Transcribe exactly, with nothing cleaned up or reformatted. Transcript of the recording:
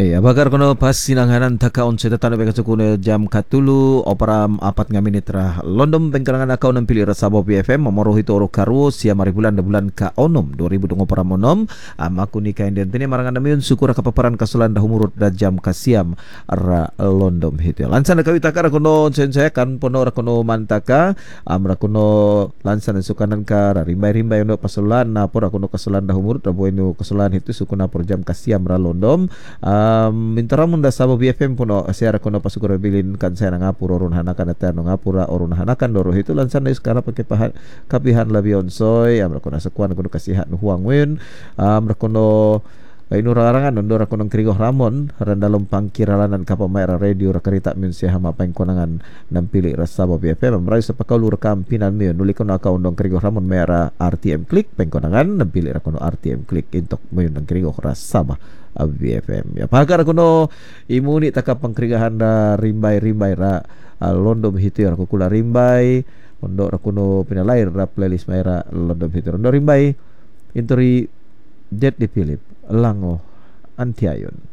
Eh, abakar kono pas sinanghanan taka on seta tanu beka sukune jam katulu operam apat ngaminit rah London bengkarangan akau nam pilih rasabo B F M memoroh itu oro karu sia mari bulan de bulan ka onom dua ribu dua operam onom amaku nikah den tini marangan damiun syukur kapaparan kasulan dah umurut da jam kasiam ra London itu lansan kawita kara kono sensaya kan pono ra kono mantaka amra kono lansan sukanan ka rimbai-rimbai untuk pasulan na pora kono kasulan dah umurut da boinu kasulan itu sukuna por jam kasiam ra London. Um, mintara munda sabo B F M puno siara kono pasukura bilin kan saya ngapura orun hanakan eterno ngapura orun hanakan doro itu lansan na sekarang pakai pahat kapihan labion soy amra kono sekuan kono kasihat huang win amra kono inu rarangan ndora kono krigoh ramon randalom pangkiralanan kapamaira radio rakarita min siha mapaing konangan nampili rasabo B F M amrai sepakau rekam pinan mi nuli kono akau ndong krigoh ramon mera R T M klik pengkonangan nampili rakono R T M klik intok min ndong krigoh rasaba B F M ya pagar kono imuni taka pangkrigahan da rimbai-rimbai ra London hitu ra kula rimbai ondok ra kono pinalair ra playlist maira London hitu ndo rimbai intori jet di Philip lango antiayun